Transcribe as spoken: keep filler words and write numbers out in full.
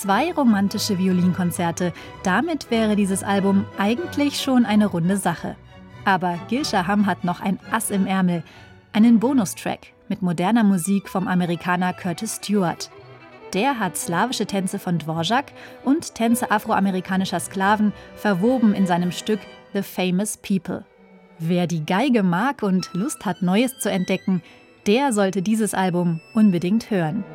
Zwei romantische Violinkonzerte. Damit wäre dieses Album eigentlich schon eine runde Sache. Aber Gil Shaham hat noch ein Ass im Ärmel. Einen Bonustrack mit moderner Musik vom Amerikaner Curtis Stewart. Der hat slawische Tänze von Dvorak und Tänze afroamerikanischer Sklaven verwoben in seinem Stück The Famous People. Wer die Geige mag und Lust hat, Neues zu entdecken, der sollte dieses Album unbedingt hören.